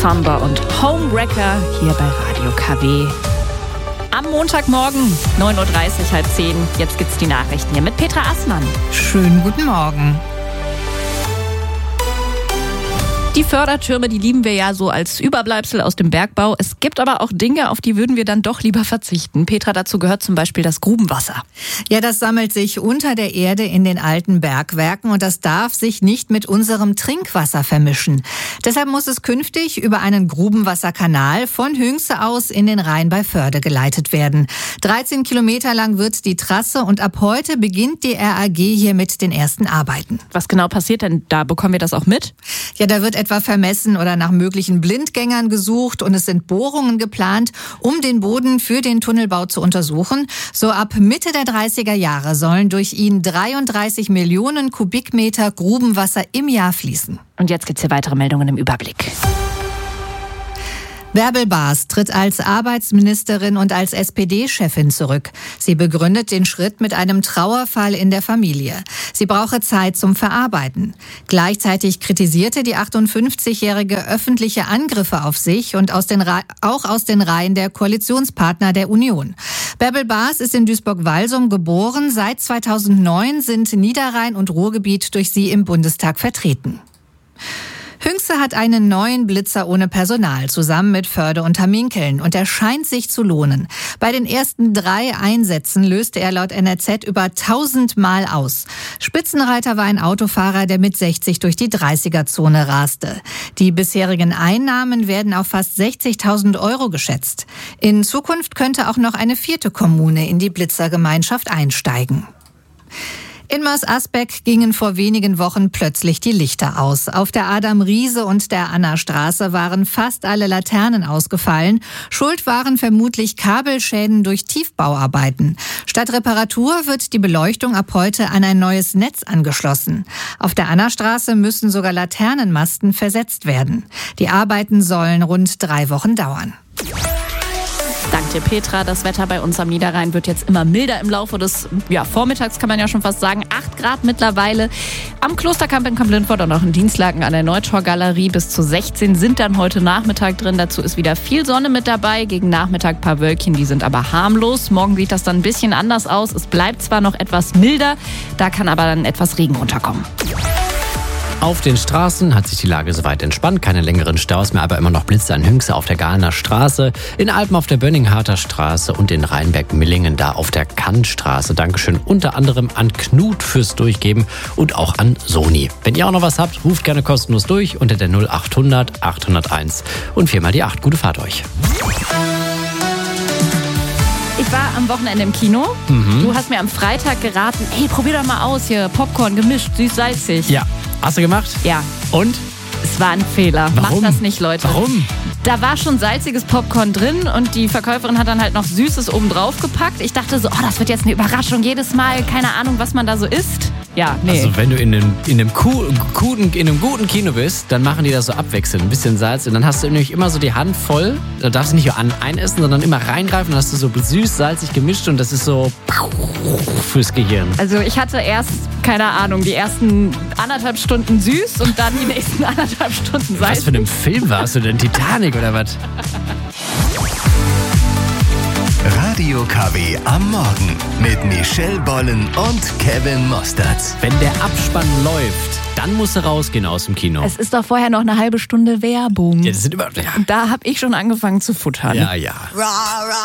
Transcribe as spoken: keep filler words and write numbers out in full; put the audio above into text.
Somber und Homewrecker hier bei Radio K W. Am Montagmorgen, neun Uhr dreißig, halb zehn. Jetzt gibt's die Nachrichten hier mit Petra Assmann. Schönen guten Morgen. Die Fördertürme, die lieben wir ja so als Überbleibsel aus dem Bergbau. Es gibt aber auch Dinge, auf die würden wir dann doch lieber verzichten. Petra, dazu gehört zum Beispiel das Grubenwasser. Ja, das sammelt sich unter der Erde in den alten Bergwerken und das darf sich nicht mit unserem Trinkwasser vermischen. Deshalb muss es künftig über einen Grubenwasserkanal von Hünxe aus in den Rhein bei Förde geleitet werden. dreizehn Kilometer lang wird die Trasse und ab heute beginnt die R A G hier mit den ersten Arbeiten. Was genau passiert denn da? Bekommen wir das auch mit? Ja, da wird etwa vermessen oder nach möglichen Blindgängern gesucht und es sind Bohrungen geplant, um den Boden für den Tunnelbau zu untersuchen. So ab Mitte der dreißiger Jahre sollen durch ihn dreiunddreißig Millionen Kubikmeter Grubenwasser im Jahr fließen. Und jetzt gibt's hier weitere Meldungen im Überblick. Bärbel Baas tritt als Arbeitsministerin und als S P D-Chefin zurück. Sie begründet den Schritt mit einem Trauerfall in der Familie. Sie brauche Zeit zum Verarbeiten. Gleichzeitig kritisierte die achtundfünfzigjährige öffentliche Angriffe auf sich und aus den Re- auch aus den Reihen der Koalitionspartner der Union. Bärbel Baas ist in Duisburg-Walsum geboren. Seit zweitausendneun sind Niederrhein und Ruhrgebiet durch sie im Bundestag vertreten. Hünxe hat einen neuen Blitzer ohne Personal zusammen mit Förde und Hamminkeln und er scheint sich zu lohnen. Bei den ersten drei Einsätzen löste er laut N R Z über tausend Mal aus. Spitzenreiter war ein Autofahrer, der mit sechzig durch die dreißiger-Zone raste. Die bisherigen Einnahmen werden auf fast sechzigtausend Euro geschätzt. In Zukunft könnte auch noch eine vierte Kommune in die Blitzergemeinschaft einsteigen. In Moers-Asbeck gingen vor wenigen Wochen plötzlich die Lichter aus. Auf der Adam-Riese und der Anna-Straße waren fast alle Laternen ausgefallen. Schuld waren vermutlich Kabelschäden durch Tiefbauarbeiten. Statt Reparatur wird die Beleuchtung ab heute an ein neues Netz angeschlossen. Auf der Anna-Straße müssen sogar Laternenmasten versetzt werden. Die Arbeiten sollen rund drei Wochen dauern. Dank dir, Petra. Das Wetter bei uns am Niederrhein wird jetzt immer milder im Laufe des ja, Vormittags, kann man ja schon fast sagen. acht Grad mittlerweile. Am Klosterkamp in Kamp-Lindfort und auch in Dienstlaken an der Neutorgalerie bis zu sechzehn sind dann heute Nachmittag drin. Dazu ist wieder viel Sonne mit dabei. Gegen Nachmittag ein paar Wölkchen, die sind aber harmlos. Morgen sieht das dann ein bisschen anders aus. Es bleibt zwar noch etwas milder, da kann aber dann etwas Regen runterkommen. Auf den Straßen hat sich die Lage soweit entspannt. Keine längeren Staus mehr, aber immer noch Blitze an Hünxe auf der Gahlener Straße, in Alpen auf der Bönningharter Straße und in Rheinberg-Millingen da auf der Kannstraße. Dankeschön unter anderem an Knut fürs Durchgeben und auch an Soni. Wenn ihr auch noch was habt, ruft gerne kostenlos durch unter der null achthundert achthunderteins und viermal die acht. Gute Fahrt euch. Ich war am Wochenende im Kino. Mhm. Du hast mir am Freitag geraten, hey, probier doch mal aus hier, Popcorn gemischt, süß-salzig. Ja, hast du gemacht? Ja. Und? Es war ein Fehler. Warum? Macht das nicht, Leute. Warum? Da war schon salziges Popcorn drin und die Verkäuferin hat dann halt noch Süßes oben drauf gepackt. Ich dachte so, oh, das wird jetzt eine Überraschung jedes Mal. Keine Ahnung, was man da so isst. Ja, nee. Also wenn du in einem, in, einem guten, in einem guten Kino bist, dann machen die das so abwechselnd. Ein bisschen Salz und dann hast du nämlich immer so die Hand voll. Da darfst du nicht nur an einessen, sondern immer reingreifen. Dann hast du so süß, salzig gemischt und das ist so fürs Gehirn. Also ich hatte erst, keine Ahnung, die ersten anderthalb Stunden süß und dann die nächsten anderthalb Stunden salzig. Was für einen Film warst du denn? Titanic oder was? Radio K W am Morgen mit Michelle Bollen und Kevin Mostert. Wenn der Abspann läuft, dann musst du rausgehen aus dem Kino. Es ist doch vorher noch eine halbe Stunde Werbung. Ja, das sind immer, ja. Und da habe ich schon angefangen zu futtern. Ja, ja. Ra, ra.